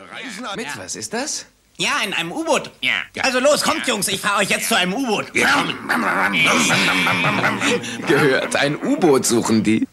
Reisen mit, was ist das? Ja, in einem U-Boot. Ja. Also los, kommt, Jungs, ich fahre euch jetzt zu einem U-Boot. Gehört, ein U-Boot suchen die.